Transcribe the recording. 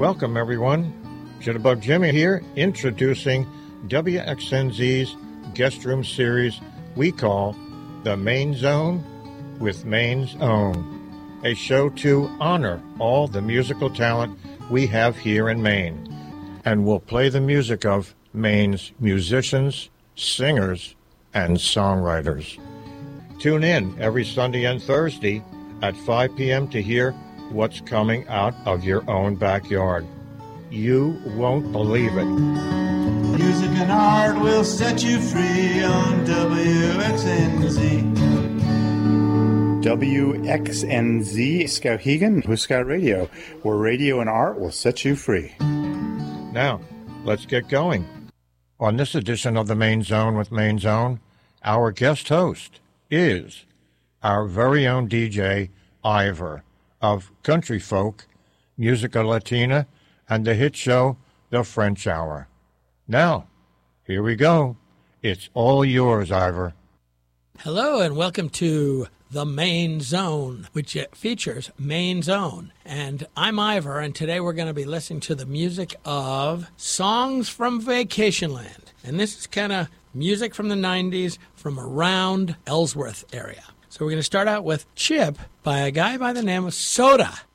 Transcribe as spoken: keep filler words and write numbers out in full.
Welcome, everyone. Jitterbug Jimmy here, introducing W X N Z's guest room series we call The Main Zone with Maine's Own, a show to honor all the musical talent we have here in Maine. And we'll play the music of Maine's musicians, singers, and songwriters. Tune in every Sunday and Thursday at five p.m. to hear what's coming out of your own backyard. You won't believe it. Music and art will set you free on W X N Z. W X N Z, Skowhegan, Huskar Radio, where radio and art will set you free. Now, let's get going. On this edition of the Main Zone with Main Zone, our guest host is our very own D J, Ivor, of Country Folk, Musica Latina, and the hit show, The French Hour. Now, here we go. It's all yours, Ivor. Hello, and welcome to The Main Zone, which features Main Zone. And I'm Ivor, and today we're going to be listening to the music of Songs from Vacationland. And this is kind of music from the nineties from around Ellsworth area. So we're going to start out with Chip by a guy by the name of Soda.